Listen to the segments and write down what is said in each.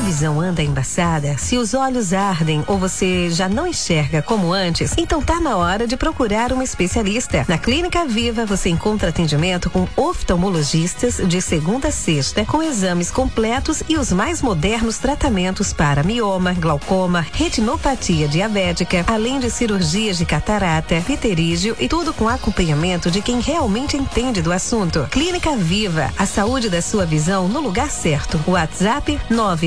visão anda embaçada, se os olhos ardem ou você já não enxerga como antes, então tá na hora de procurar um especialista. Na Clínica Viva você encontra atendimento com oftalmologistas de segunda a sexta, com exames completos e os mais modernos tratamentos para mioma, glaucoma, retinopatia diabética, além de cirurgias de catarata, pterígio e tudo com acompanhamento de quem realmente entende do assunto. Clínica Viva, a saúde da sua visão no lugar certo. WhatsApp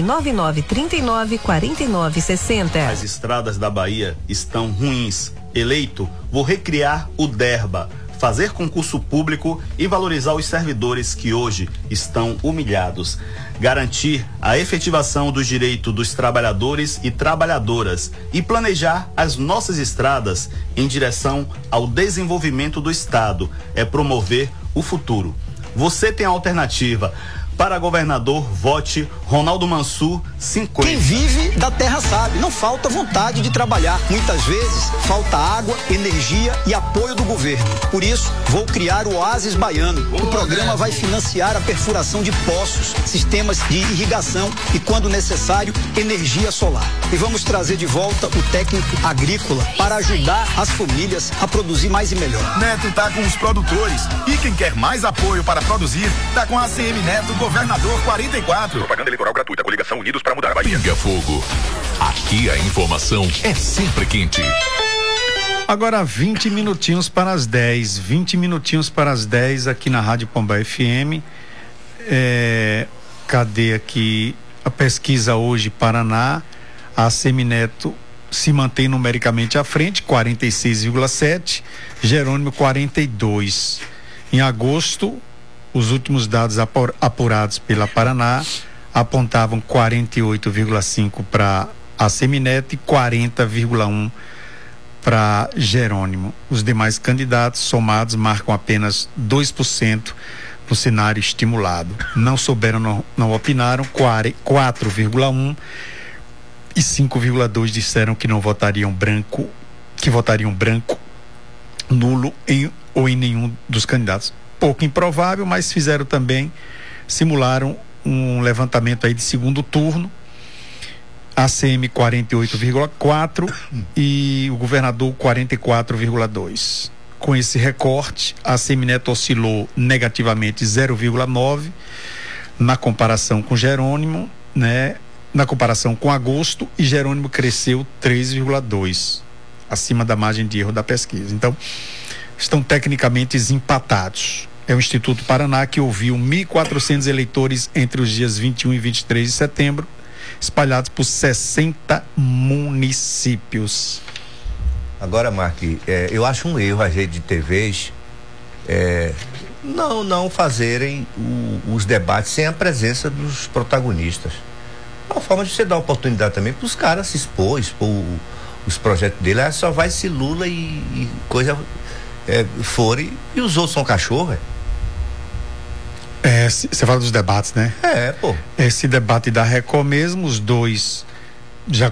999394960. As estradas da Bahia estão ruins. Eleito, vou recriar o DERBA, fazer concurso público e valorizar os servidores que hoje estão humilhados. Garantir a efetivação dos direitos dos trabalhadores e trabalhadoras e planejar as nossas estradas em direção ao desenvolvimento do Estado. É promover o futuro. Você tem a alternativa. Para governador, vote Ronaldo Mansur 50. Quem vive da terra sabe, não falta vontade de trabalhar. Muitas vezes falta água, energia e apoio do governo. Por isso, vou criar o Oásis Baiano. O programa vai financiar a perfuração de poços, sistemas de irrigação e, quando necessário, energia solar. E vamos trazer de volta o técnico agrícola para ajudar as famílias a produzir mais e melhor. Neto tá com os produtores e quem quer mais apoio para produzir, tá com a ACM Neto Governador 44. Propaganda eleitoral gratuita, coligação Unidos para mudar a Bahia. Pinga Fogo. Aqui a informação é sempre quente. Agora 20 minutinhos para as 10. 20 minutinhos para as 10 aqui na Rádio Pomba FM. Cadê aqui a pesquisa hoje, Paraná? A Semineto se mantém numericamente à frente, 46,7. Jerônimo 42. Em agosto, os últimos dados apurados pela Paraná apontavam 48,5 para a Semineto e 40,1 para Jerônimo. Os demais candidatos somados marcam apenas 2% no cenário estimulado. Não souberam, não opinaram, 4,1 e 5,2 disseram que não votariam branco, que votariam branco, nulo ou em nenhum dos candidatos. Pouco improvável, mas fizeram também, simularam um levantamento aí de segundo turno. ACM 48,4 e o governador 44,2. Com esse recorte, a Semineto oscilou negativamente 0,9 na comparação com Jerônimo, né? Na comparação com agosto, e Jerônimo cresceu 3,2, acima da margem de erro da pesquisa. Então, estão tecnicamente empatados. É o Instituto Paraná que ouviu 1.400 eleitores entre os dias 21 e 23 de setembro, espalhados por 60 municípios. Agora, Mark, eu acho um erro as redes de TVs não fazerem os debates sem a presença dos protagonistas. É uma forma de você dar oportunidade também para os caras se expor os projetos dele. Só vai se Lula e coisa fora e os outros são cachorro. Você fala dos debates, né? Pô. Esse debate da Record mesmo, os dois já